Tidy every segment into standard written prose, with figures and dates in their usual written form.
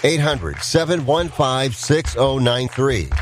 800-715-6093.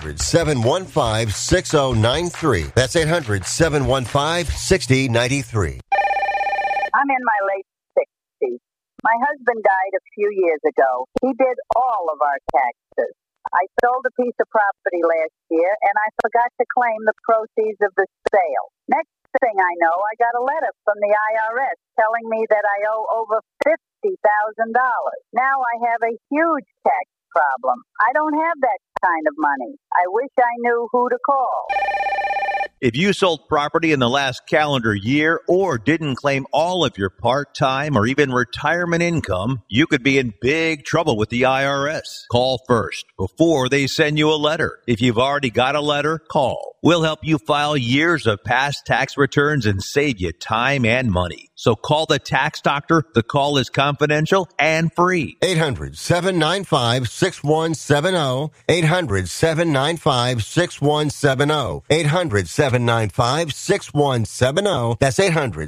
800-715-6093. That's 800-715-6093. I'm in my late 60s. My husband died a few years ago. He did all of our taxes. I sold a piece of property last year, and I forgot to claim the proceeds of the sale. Next thing I know, I got a letter from the IRS telling me that I owe over $50,000. Now I have a huge tax problem. I don't have that kind of money. I wish I knew who to call. If you sold property in the last calendar year or didn't claim all of your part-time or even retirement income, you could be in big trouble with the IRS. Call first before they send you a letter. If you've already got a letter, call. We'll help you file years of past tax returns and save you time and money. So call the tax doctor. The call is confidential and free. 800-795-6170. 800-795-6170. 800-795-6170. That's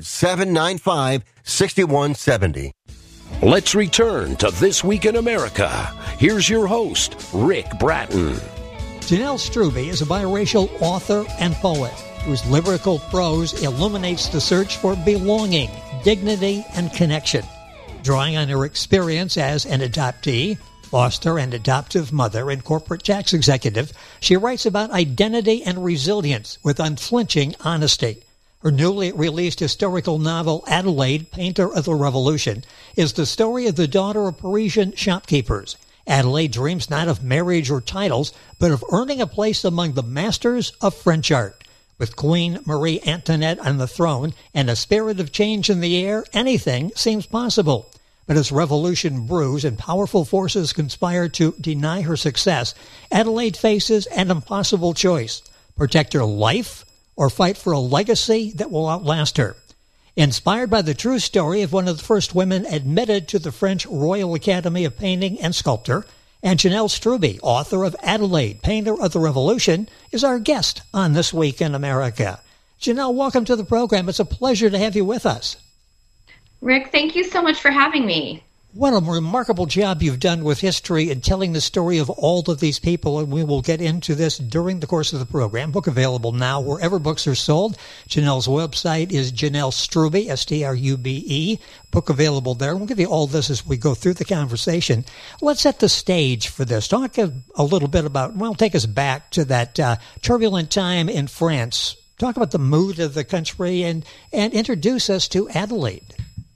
800-795-6170. Let's return to This Week in America. Here's your host, Rick Bratton. Janelle Strube is a biracial author and poet whose lyrical prose illuminates the search for belonging, dignity, and connection. Drawing on her experience as an adoptee, foster and adoptive mother, and corporate tax executive, she writes about identity and resilience with unflinching honesty. Her newly released historical novel, Adelaide, Painter of the Revolution, is the story of the daughter of Parisian shopkeepers. Adelaide dreams not of marriage or titles, but of earning a place among the masters of French art. With Queen Marie Antoinette on the throne and a spirit of change in the air, anything seems possible. But as revolution brews and powerful forces conspire to deny her success, Adelaide faces an impossible choice: protect her life or fight for a legacy that will outlast her. Inspired by the true story of one of the first women admitted to the French Royal Academy of Painting and Sculpture, and Janelle Strube, author of Adelaide, Painter of the Revolution, is our guest on This Week in America. Janelle, welcome to the program. It's a pleasure to have you with us. Rick, thank you so much for having me. What a remarkable job you've done with history and telling the story of all of these people, and we will get into this during the course of the program. Book available now wherever books are sold. Janelle's website is Janelle Strube, S-T-R-U-B-E. Book available there. We'll give you all this as we go through the conversation. Let's set the stage for this. Talk a little bit about, take us back to that turbulent time in France. Talk about the mood of the country and introduce us to Adelaide.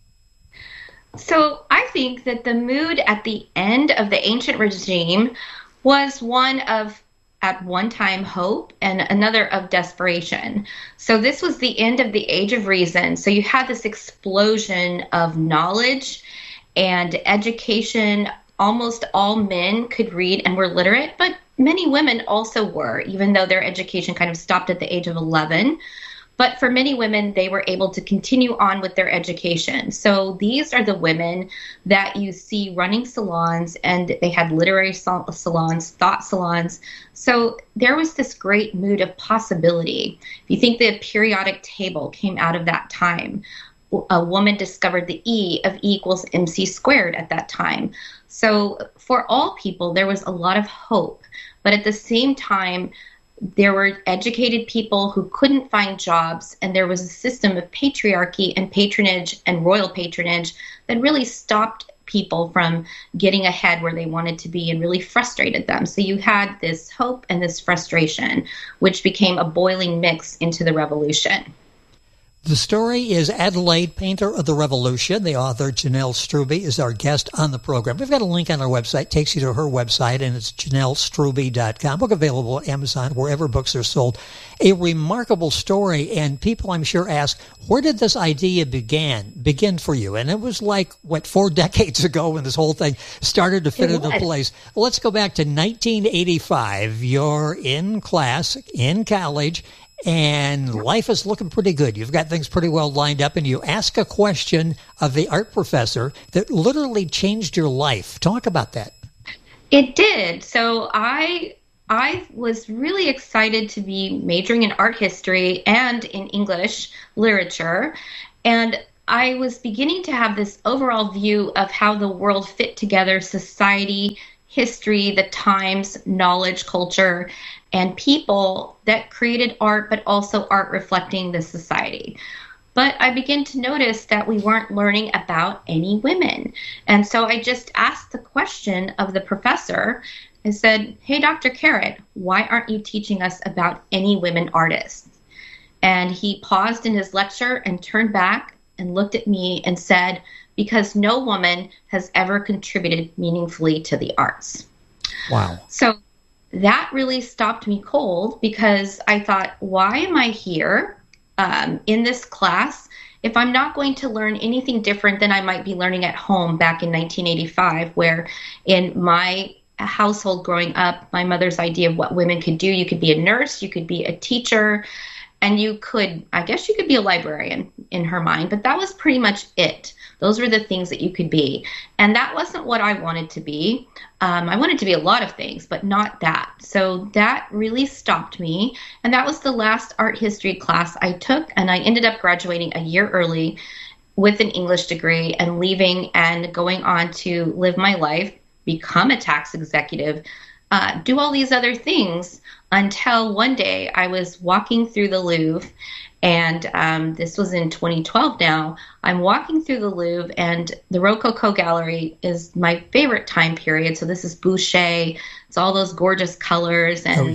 So I think that the mood at the end of the ancient regime was one of, at one time, hope and another of desperation. So this was the end of the Age of Reason. So you had this explosion of knowledge and education. Almost all men could read and were literate, but many women also were, even though their education kind of stopped at the age of 11. But for many women, they were able to continue on with their education. So these are the women that you see running salons, and they had literary salons, thought salons. So there was this great mood of possibility. If you think the periodic table came out of that time, a woman discovered the E of E equals MC squared at that time. So for all people, there was a lot of hope. But at the same time, there were educated people who couldn't find jobs, and there was a system of patriarchy and patronage and royal patronage that really stopped people from getting ahead where they wanted to be and really frustrated them. So you had this hope and this frustration, which became a boiling mix into the revolution. The story is Adelaide, Painter of the Revolution. The author, Janelle Strube, is our guest on the program. We've got a link on our website, takes you to her website, and it's JanelleStrube.com. Book available at Amazon, wherever books are sold. A remarkable story, and people, I'm sure, ask, where did this idea begin for you? And it was 4 decades ago when this whole thing started to fit into place. Let's go back to 1985. You're in class, in college, and life is looking pretty good. You've got things pretty well lined up, and you ask a question of the art professor that literally changed your life. Talk about that. It did. So I was really excited to be majoring in art history and in English literature. And I was beginning to have this overall view of how the world fit together, society, history, the times, knowledge, culture, and people that created art, but also art reflecting the society. But I began to notice that we weren't learning about any women. And so I just asked the question of the professor. I said, "Hey, Dr. Carrot, why aren't you teaching us about any women artists?" And he paused in his lecture and turned back and looked at me and said, "Because no woman has ever contributed meaningfully to the arts." Wow. So that really stopped me cold, because I thought, why am I here in this class if I'm not going to learn anything different than I might be learning at home back in 1985, where in my household growing up, my mother's idea of what women could do, you could be a nurse, you could be a teacher, and you could be a librarian in her mind, but that was pretty much it. Those were the things that you could be. And that wasn't what I wanted to be. I wanted to be a lot of things, but not that. So that really stopped me. And that was the last art history class I took. And I ended up graduating a year early with an English degree and leaving and going on to live my life, become a tax executive, do all these other things, until one day I was walking through the Louvre, and this was in 2012 now. I'm walking through the Louvre, and the Rococo Gallery is my favorite time period. So this is Boucher. It's all those gorgeous colors and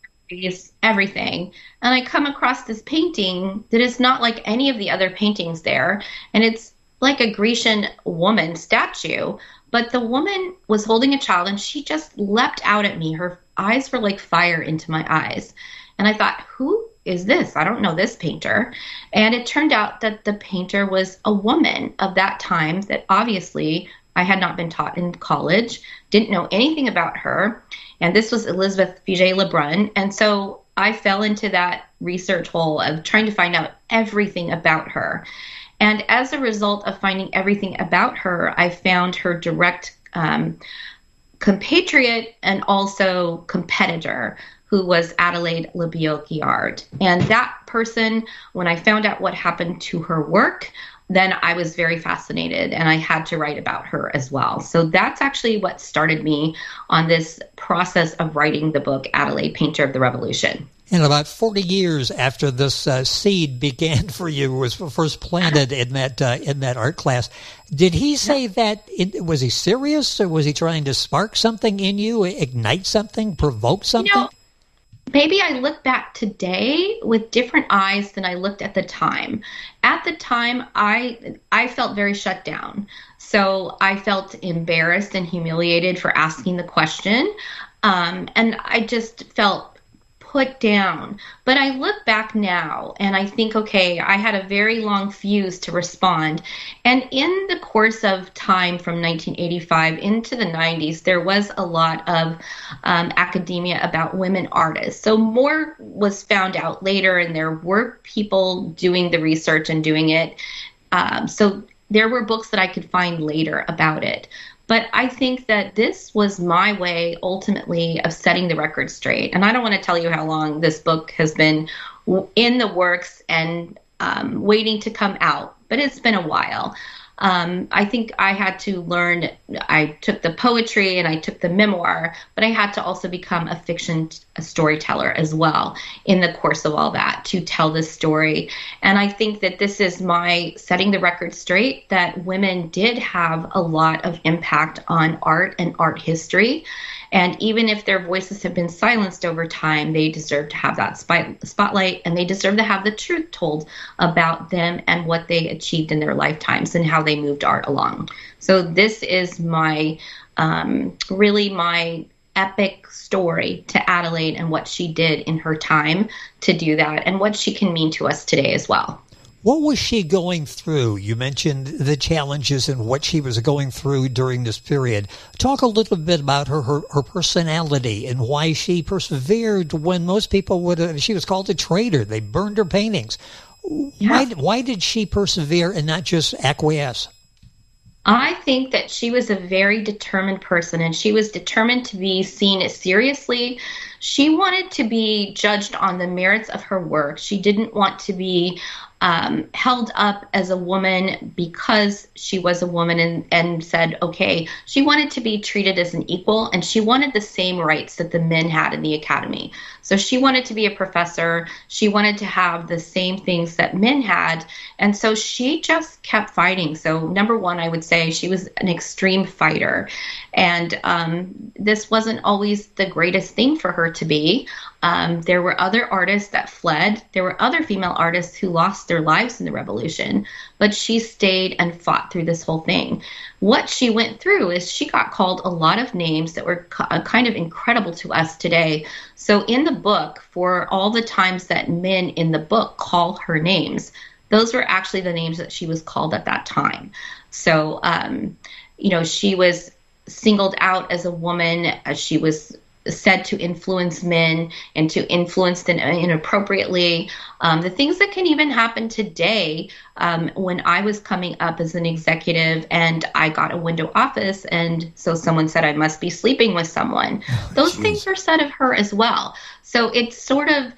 everything. And I come across this painting that is not like any of the other paintings there, and it's like a Grecian woman statue. But the woman was holding a child, and she just leapt out at me. Her eyes were like fire into my eyes. And I thought, who is this? I don't know this painter. And it turned out that the painter was a woman of that time that obviously I had not been taught in college, didn't know anything about her. And this was Elizabeth Vigée-Lebrun. And so I fell into that research hole of trying to find out everything about her. And as a result of finding everything about her, I found her direct compatriot and also competitor, who was Adelaide Labille-Guiard. And that person, when I found out what happened to her work, then I was very fascinated, and I had to write about her as well. So that's actually what started me on this process of writing the book, Adelaide, Painter of the Revolution. And about 40 years after this seed began for you, was first planted in that art class, did he say that, was he serious, or was he trying to spark something in you, ignite something, provoke something? Maybe I look back today with different eyes than I looked at the time. At the time, I felt very shut down. So I felt embarrassed and humiliated for asking the question. And I just felt put down. But I look back now and I think, okay, I had a very long fuse to respond. And in the course of time from 1985 into the 90s, there was a lot of academia about women artists. So more was found out later, and there were people doing the research and doing it. So there were books that I could find later about it. But I think that this was my way, ultimately, of setting the record straight. And I don't want to tell you how long this book has been in the works and waiting to come out, but it's been a while. I think I had to learn, I took the poetry and I took the memoir, but I had to also become a storyteller as well in the course of all that to tell this story. And I think that this is my setting the record straight, that women did have a lot of impact on art and art history. And even if their voices have been silenced over time, they deserve to have that spotlight, and they deserve to have the truth told about them and what they achieved in their lifetimes and how they moved art along. So this is my, really my epic story to Adelaide and what she did in her time to do that, and what she can mean to us today as well. What was she going through? You mentioned the challenges and what she was going through during this period. Talk a little bit about her personality and why she persevered when most people would have. She was called a traitor. They burned her paintings. Yeah. Why did she persevere and not just acquiesce? I think that she was a very determined person, and she was determined to be seen seriously. She wanted to be judged on the merits of her work. She didn't want to be held up as a woman because she was a woman and said, okay, she wanted to be treated as an equal, and she wanted the same rights that the men had in the academy. So she wanted to be a professor. She wanted to have the same things that men had. And so she just kept fighting. So number one, I would say she was an extreme fighter. And this wasn't always the greatest thing for her to be. There were other artists that fled. There were other female artists who lost their lives in the revolution, but she stayed and fought through this whole thing. What she went through is she got called a lot of names that were kind of incredible to us today. So in the book, for all the times that men in the book call her names, those were actually the names that she was called at that time. So, she was singled out as a woman. She was said to influence men and to influence them inappropriately. The things that can even happen today, when I was coming up as an executive and I got a window office, and so someone said I must be sleeping with someone. Those things were said of her as well. So it's sort of,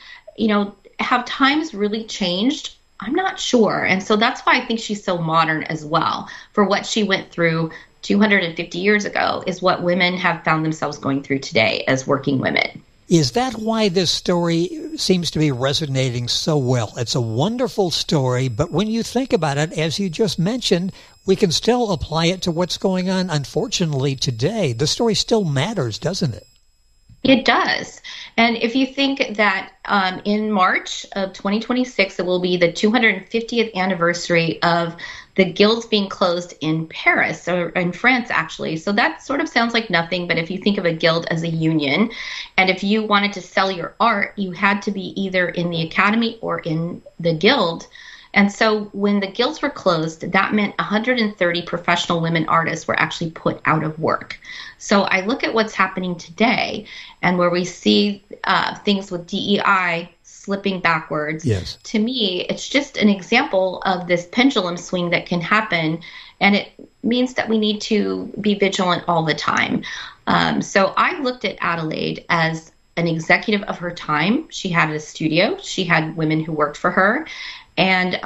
have times really changed? I'm not sure. And so that's why I think she's so modern as well. For what she went through 250 years ago is what women have found themselves going through today as working women. Is that why this story seems to be resonating so well? It's a wonderful story, but when you think about it, as you just mentioned, we can still apply it to what's going on, unfortunately, today. The story still matters, doesn't it? It does. And if you think that in March of 2026, it will be the 250th anniversary of the guilds being closed in Paris, or in France, actually. So that sort of sounds like nothing, but if you think of a guild as a union, and if you wanted to sell your art, you had to be either in the academy or in the guild. And so when the guilds were closed, that meant 130 professional women artists were actually put out of work. So I look at what's happening today, and where we see things with DEI slipping backwards. Yes. To me, it's just an example of this pendulum swing that can happen, and it means that we need to be vigilant all the time. So I looked at Adelaide as an executive of her time. She had a studio. She had women who worked for her. And,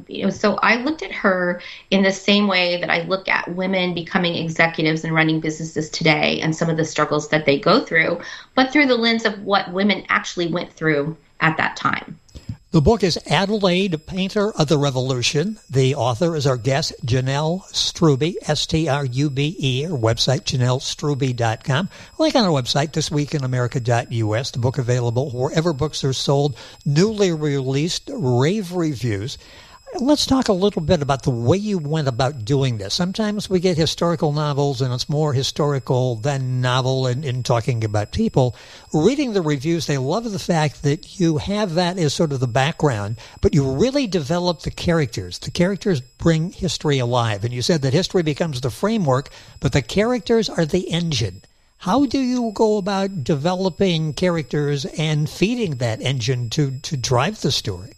so I looked at her in the same way that I look at women becoming executives and running businesses today and some of the struggles that they go through, but through the lens of what women actually went through at that time. The book is Adelaide, Painter of the Revolution. The author is our guest, Janelle Strube, S-T-R-U-B-E, her website, JanelleStrube.com. Link on our website, thisweekinamerica.us. The book available wherever books are sold. Newly released, rave reviews. Let's talk a little bit about the way you went about doing this. Sometimes we get historical novels, and it's more historical than novel in talking about people. Reading the reviews, they love the fact that you have that as sort of the background, but you really develop the characters. The characters bring history alive. And you said that history becomes the framework, but the characters are the engine. How do you go about developing characters and feeding that engine to drive the story?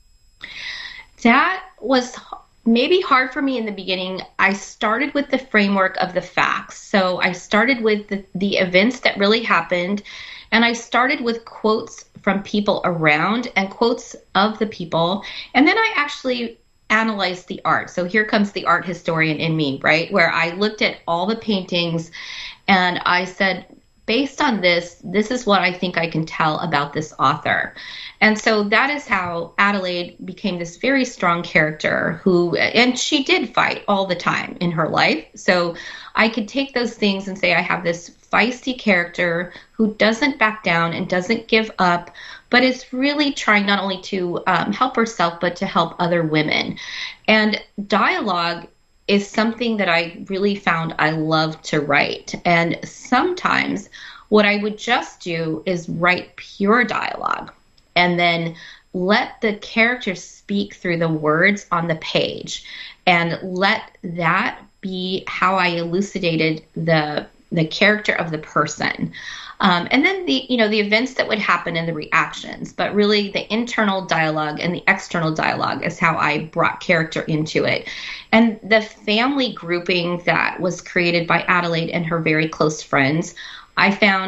That was maybe hard for me in the beginning. I started with the framework of the facts. So I started with the events that really happened, and I started with quotes from people around and quotes of the people. And then I actually analyzed the art. So here comes the art historian in me, right? Where I looked at all the paintings and I said, based on this is what I think I can tell about this author. And so that is how Adelaide became this very strong character and she did fight all the time in her life. So I could take those things and say I have this feisty character who doesn't back down and doesn't give up, but is really trying not only to help herself, but to help other women. And dialogue is something that I really found I love to write. And sometimes what I would just do is write pure dialogue and then let the characters speak through the words on the page and let that be how I elucidated the character of the person. And then the events that would happen and the reactions, but really the internal dialogue and the external dialogue is how I brought character into it. And the family grouping that was created by Adelaide and her very close friends, I found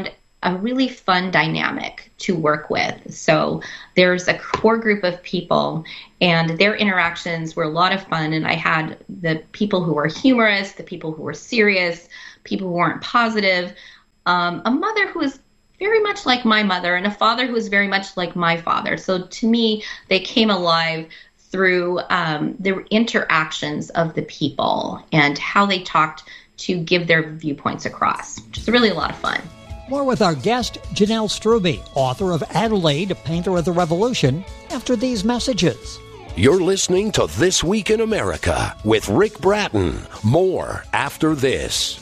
a really fun dynamic to work with. So there's a core group of people, and their interactions were a lot of fun. And I had the people who were humorous, the people who were serious, people who weren't positive, a mother who was very much like my mother, and a father who was very much like my father. So to me, they came alive through the interactions of the people and how they talked to give their viewpoints across, which is really a lot of fun. More with our guest, Janelle Strube, author of Adelaide, Painter of the Revolution, after these messages. You're listening to This Week in America with Rick Bratton. More after this.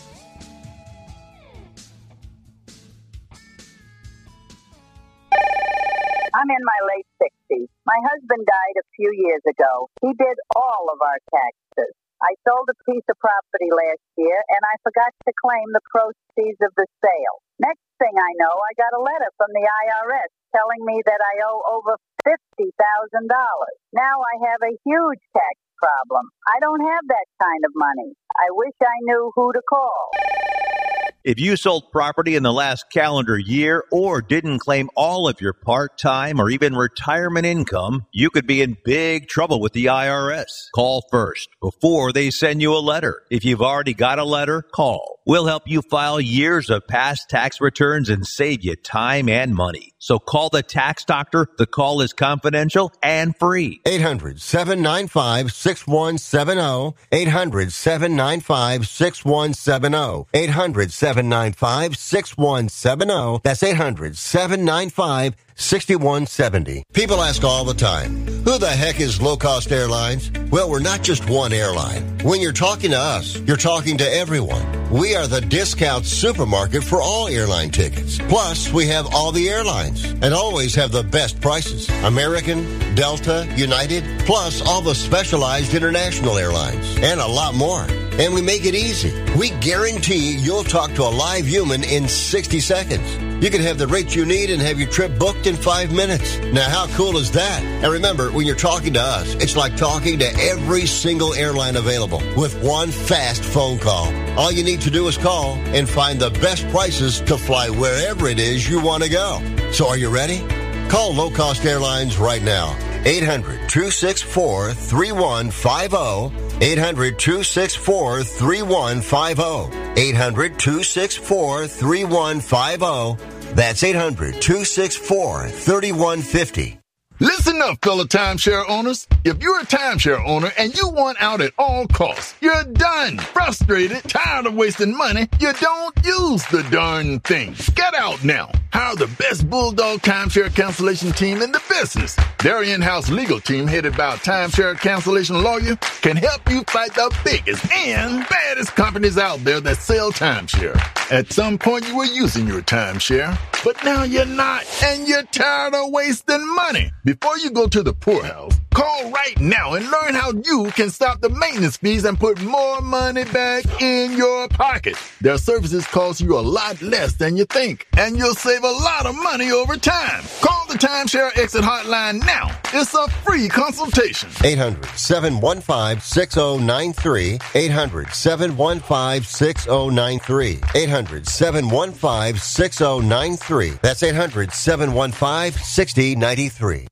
I'm in my late 60s. My husband died a few years ago. He did all of our taxes. I sold a piece of property last year, and I forgot to claim the proceeds of the sale. Next thing I know, I got a letter from the IRS telling me that I owe over $50,000. Now I have a huge tax problem. I don't have that kind of money. I wish I knew who to call. If you sold property in the last calendar year or didn't claim all of your part-time or even retirement income, you could be in big trouble with the IRS. Call first before they send you a letter. If you've already got a letter, call. We'll help you file years of past tax returns and save you time and money. So call the tax doctor. The call is confidential and free. 800-795-6170. 800-795-6170. 800-795-6170. That's 800-795-6170. People ask all the time, who the heck is Low Cost Airlines? Well, we're not just one airline. When you're talking to us, you're talking to everyone. We are the discount supermarket for all airline tickets. Plus, we have all the airlines and always have the best prices. American, Delta, United, plus all the specialized international airlines and a lot more. And we make it easy. We guarantee you'll talk to a live human in 60 seconds. You can have the rates you need and have your trip booked in 5 minutes. Now, how cool is that? And remember, when you're talking to us, it's like talking to every single airline available with one fast phone call. All you need to do is call and find the best prices to fly wherever it is you want to go. So are you ready? Call Low Cost Airlines right now. 800-264-3150. 800-264-3150. 800-264-3150. That's 800-264-3150. Listen up, fellow timeshare owners. If you're a timeshare owner and you want out at all costs, you're done, frustrated, tired of wasting money, you don't use the darn thing. Get out now. Hire the best Bulldog timeshare cancellation team in the business. Their in-house legal team, headed by a timeshare cancellation lawyer, can help you fight the biggest and baddest companies out there that sell timeshare. At some point, you were using your timeshare, but now you're not, and you're tired of wasting money. Before you go to the poorhouse, call right now and learn how you can stop the maintenance fees and put more money back in your pocket. Their services cost you a lot less than you think, and you'll save a lot of money over time. Call the Timeshare Exit Hotline now. It's a free consultation. 800-715-6093. 800-715-6093. 800-715-6093. That's 800-715-6093.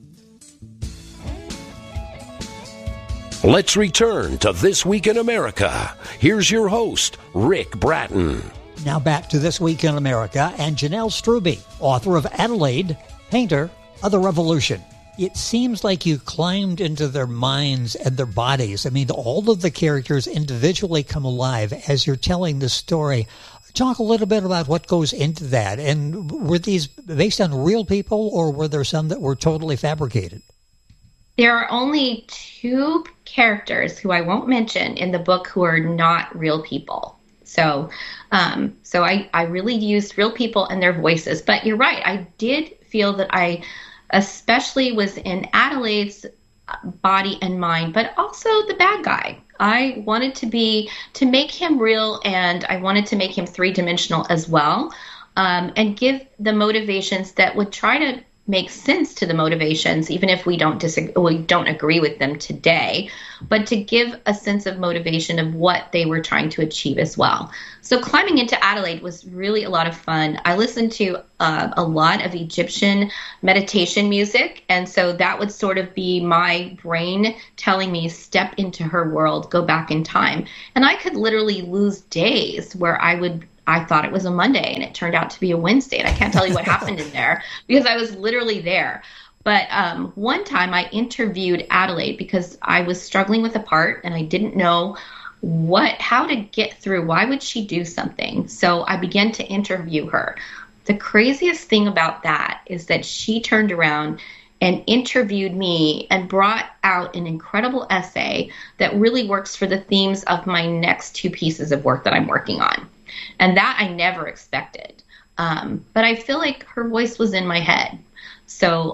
Let's return to This Week in America. Here's your host, Rick Bratton. Now back to This Week in America and Janelle Strube, author of Adelaide, Painter of the Revolution. It seems like you climbed into their minds and their bodies. I mean, all of the characters individually come alive as you're telling the story. Talk a little bit about what goes into that. And were these based on real people, or were there some that were totally fabricated? There are only 2 characters who I won't mention in the book who are not real people. So I really used real people and their voices. But you're right. I did feel that I especially was in Adelaide's body and mind, but also the bad guy. I wanted to make him real, and I wanted to make him 3-dimensional as well, and give the motivations that would try to make sense to the motivations, even if we don't agree with them today, but to give a sense of motivation of what they were trying to achieve as well. So climbing into Adelaide was really a lot of fun. I listened to a lot of Egyptian meditation music, and so that would sort of be my brain telling me, step into her world, go back in time. And I could literally lose days where I thought it was a Monday and it turned out to be a Wednesday. And I can't tell you what happened in there because I was literally there. But one time I interviewed Adelaide because I was struggling with a part and I didn't know how to get through. Why would she do something? So I began to interview her. The craziest thing about that is that she turned around and interviewed me and brought out an incredible essay that really works for the themes of my next 2 pieces of work that I'm working on. And that I never expected. But I feel like her voice was in my head. So,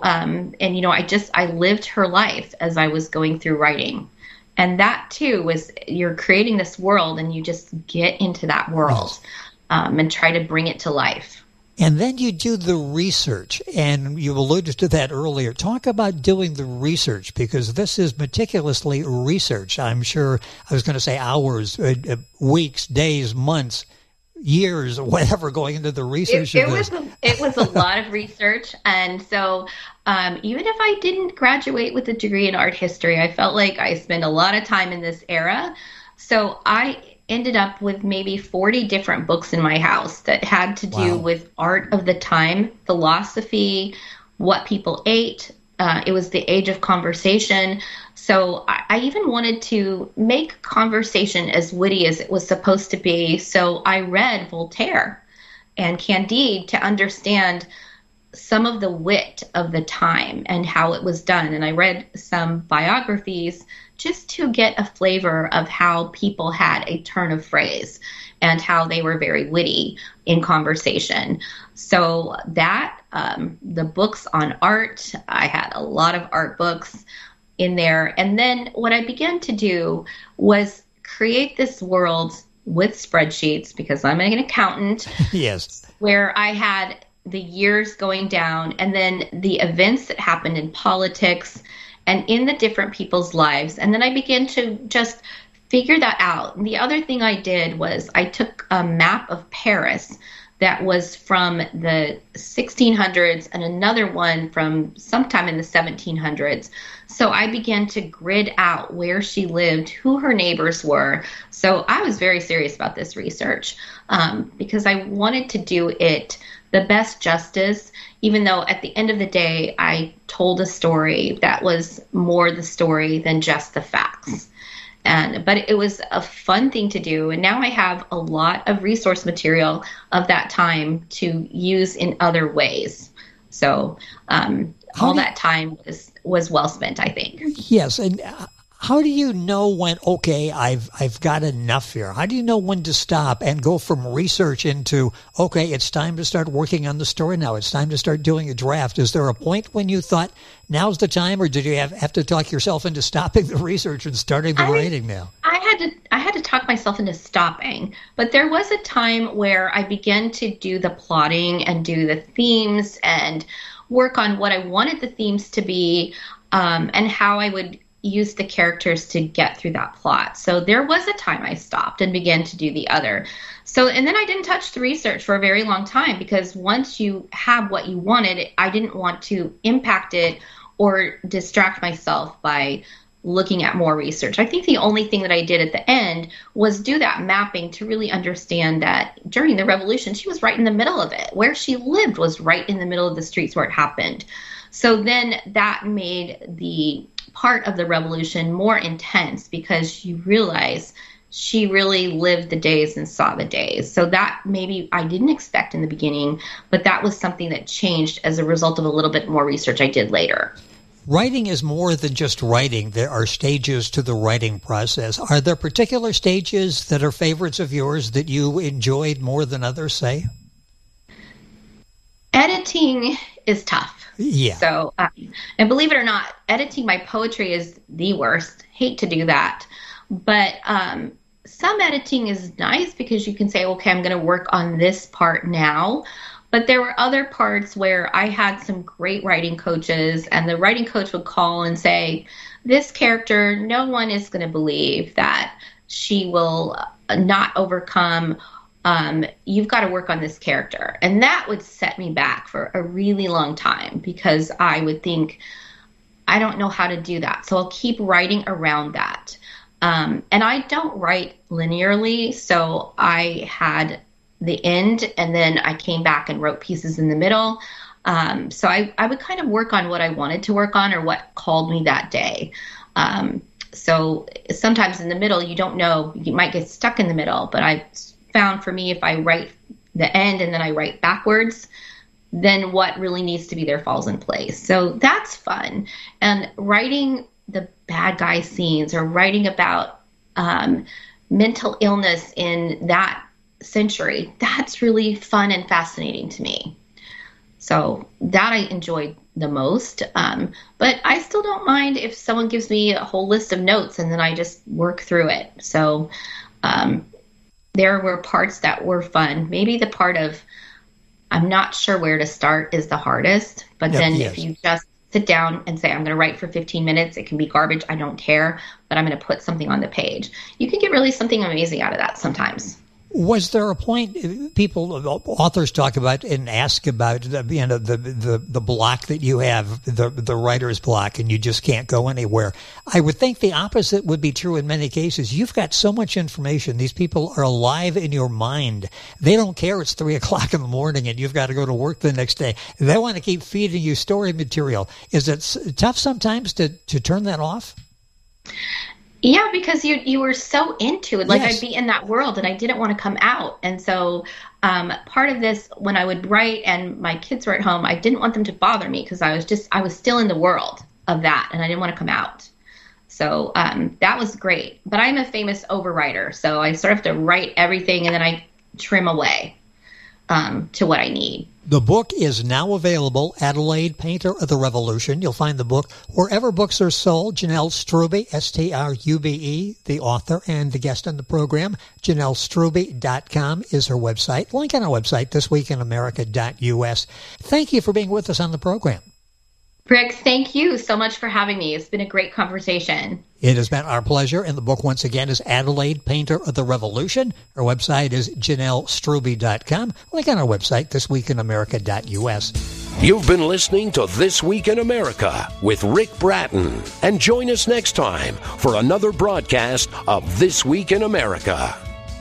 I lived her life as I was going through writing. And that too was, you're creating this world and you just get into that world and try to bring it to life. And then you do the research, and you alluded to that earlier. Talk about doing the research, because this is meticulously researched. I'm sure, I was going to say hours, weeks, days, months, years, whatever, going into the research of this. It was a lot of research, and so even if I didn't graduate with a degree in art history, I felt like I spent a lot of time in this era. So I ended up with maybe 40 different books in my house that had to do with art of the time, philosophy, what people ate. It was the age of conversation. So I even wanted to make conversation as witty as it was supposed to be. So I read Voltaire and Candide to understand some of the wit of the time and how it was done. And I read some biographies just to get a flavor of how people had a turn of phrase and how they were very witty in conversation. So that, the books on art, I had a lot of art books in there. And then what I began to do was create this world with spreadsheets, because I'm an accountant. Yes. Where I had the years going down and then the events that happened in politics and in the different people's lives. And then I began to just figure that out. And the other thing I did was I took a map of Paris that was from the 1600s and another one from sometime in the 1700s. So I began to grid out where she lived, who her neighbors were. So I was very serious about this research because I wanted to do it the best justice, even though at the end of the day, I told a story that was more the story than just the facts. But it was a fun thing to do. And now I have a lot of resource material of that time to use in other ways. So all that time was well spent, I think. Yes. And how do you know when, okay, I've got enough here? How do you know when to stop and go from research into, okay, it's time to start working on the story now. It's time to start doing a draft. Is there a point when you thought, now's the time, or did you have to talk yourself into stopping the research and starting the writing now? I had to talk myself into stopping. But there was a time where I began to do the plotting and do the themes and work on what I wanted the themes to be and how I would use the characters to get through that plot. So there was a time I stopped and began to do the other. So, and then I didn't touch the research for a very long time, because once you have what you wanted, I didn't want to impact it or distract myself by looking at more research. I think the only thing that I did at the end was do that mapping to really understand that during the revolution, she was right in the middle of it. Where she lived was right in the middle of the streets where it happened. So then that made the part of the revolution more intense, because you realize she really lived the days and saw the days. So that maybe I didn't expect in the beginning, but that was something that changed as a result of a little bit more research I did later. Writing is more than just writing. There are stages to the writing process. Are there particular stages that are favorites of yours that you enjoyed more than others, say? Editing is tough. Yeah. So, and believe it or not, editing my poetry is the worst. Hate to do that. But some editing is nice because you can say, okay, I'm going to work on this part now. But there were other parts where I had some great writing coaches, and the writing coach would call and say, this character, no one is going to believe that she will not overcome. You've got to work on this character. And that would set me back for a really long time, because I would think, I don't know how to do that. So I'll keep writing around that. And I don't write linearly. So I had the end, and then I came back and wrote pieces in the middle. So I would kind of work on what I wanted to work on or what called me that day. So sometimes in the middle, you don't know, you might get stuck in the middle. But I found for me, if I write the end and then I write backwards, then what really needs to be there falls in place. So that's fun. And writing the bad guy scenes or writing about mental illness in that century, that's really fun and fascinating to me. So that I enjoyed the most. But I still don't mind if someone gives me a whole list of notes and then I just work through it. So there were parts that were fun. Maybe the part of I'm not sure where to start is the hardest. But then if you just sit down and say, I'm going to write for 15 minutes, it can be garbage, I don't care, but I'm going to put something on the page. You can get really something amazing out of that sometimes. Was there a point authors talk about and ask about the block that you have, the writer's block, and you just can't go anywhere? I would think the opposite would be true in many cases. You've got so much information. These people are alive in your mind. They don't care it's 3:00 in the morning and you've got to go to work the next day. They want to keep feeding you story material. Is it tough sometimes to turn that off? Yeah, because you were so into it. Like, yes. I'd be in that world and I didn't want to come out. And so part of this, when I would write and my kids were at home, I didn't want them to bother me because I was still in the world of that and I didn't want to come out. So that was great. But I'm a famous overwriter, so I sort of have to write everything and then I trim away to what I need. The book is now available, Adelaide, Painter of the Revolution. You'll find the book wherever books are sold. Janelle Strube, Strube, the author and the guest on the program. JanelleStrube.com is her website. Link on our website, thisweekinamerica.us. Thank you for being with us on the program. Rick, thank you so much for having me. It's been a great conversation. It has been our pleasure. And the book, once again, is Adelaide, Painter of the Revolution. Our website is JanelleStrube.com. Link on our website, thisweekinamerica.us. You've been listening to This Week in America with Rick Bratton. And join us next time for another broadcast of This Week in America.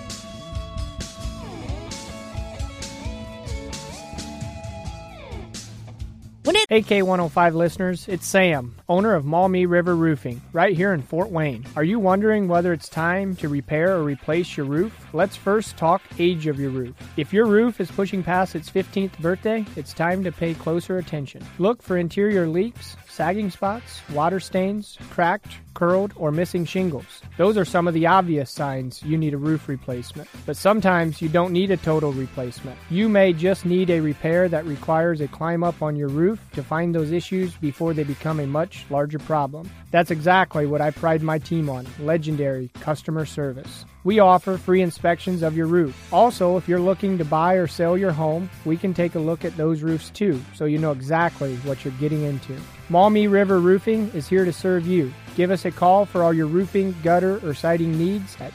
Hey K105 listeners, it's Sam, owner of Maumee River Roofing, right here in Fort Wayne. Are you wondering whether it's time to repair or replace your roof? Let's first talk age of your roof. If your roof is pushing past its 15th birthday, it's time to pay closer attention. Look for interior leaks, sagging spots, water stains, cracked, curled, or missing shingles. Those are some of the obvious signs you need a roof replacement. But sometimes you don't need a total replacement. You may just need a repair that requires a climb up on your roof to find those issues before they become a much larger problem. That's exactly what I pride my team on, legendary customer service. We offer free inspections of your roof. Also, if you're looking to buy or sell your home, we can take a look at those roofs too, so you know exactly what you're getting into. Maumee River Roofing is here to serve you. Give us a call for all your roofing, gutter, or siding needs at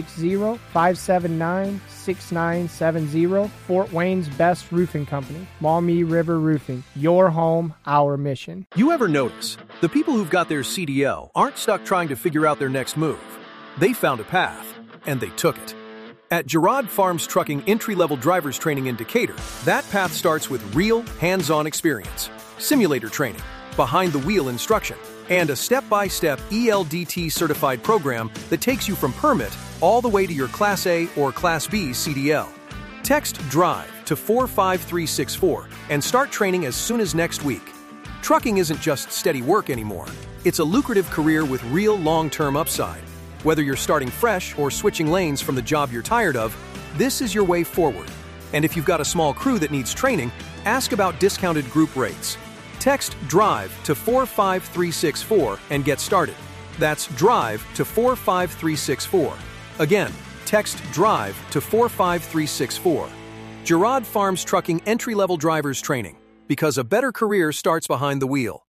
260-579-6970. Fort Wayne's best roofing company, Maumee River Roofing. Your home, our mission. You ever notice the people who've got their CDL aren't stuck trying to figure out their next move? They found a path, and they took it. At Girard Farms Trucking entry-level driver's training in Decatur, that path starts with real, hands-on experience, simulator training, behind-the-wheel instruction, and a step-by-step ELDT-certified program that takes you from permit all the way to your Class A or Class B CDL. Text DRIVE to 45364 and start training as soon as next week. Trucking isn't just steady work anymore. It's a lucrative career with real long-term upside. Whether you're starting fresh or switching lanes from the job you're tired of, this is your way forward. And if you've got a small crew that needs training, ask about discounted group rates. Text DRIVE to 45364 and get started. That's DRIVE to 45364. Again, text DRIVE to 45364. Girard Farms Trucking entry-level drivers training, because a better career starts behind the wheel.